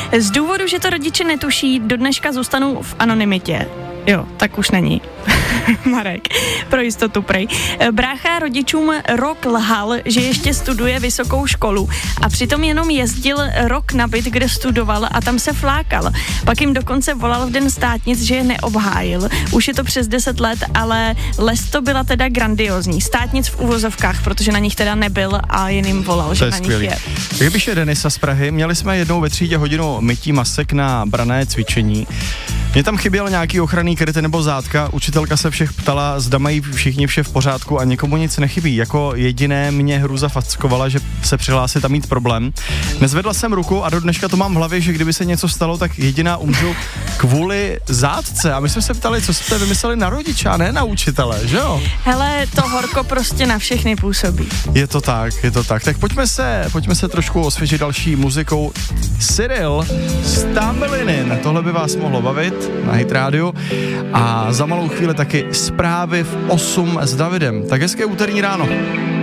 Z důvodu, že to rodiče netuší, do dneška zůstanou v anonymitě. Jo, tak už není. Marek, pro jistotu prej. Brácha rodičům rok lhal, že ještě studuje vysokou školu a přitom jenom jezdil rok na byt, kde studoval a tam se flákal. Pak jim dokonce volal v den státnic, že je neobhájil. Už je to přes 10 let, ale lesto byla teda grandiozní. Státnic v uvozovkách, protože na nich teda nebyl a jen jim volal, že na nich je. Kdybyš je Denisa z Prahy, měli jsme jednou ve třídě hodinu mytí masek na branné cvičení. Mně tam chyběl nějaký ochranný kryty nebo zátka, učitelka se všech ptala, zda mají všichni vše v pořádku a někomu nic nechybí. Jako jediné mě hrůza fackovala, že se přihlásit a mít problém. Nezvedla jsem ruku a do dneška to mám v hlavě, že kdyby se něco stalo, tak jediná umřu kvůli zátce. A my jsme se ptali, co jste vymysleli na rodiče a ne na učitele, že jo? Hele, to horko prostě na všechny působí. Je to tak. Tak pojďme se trošku osvěžit další muzikou. Cyril, Stumbling In. Tohle by vás mohlo bavit na Hit Radio. A za malou chvíli taky zprávy v 8 s Davidem. Tak hezké úterní ráno.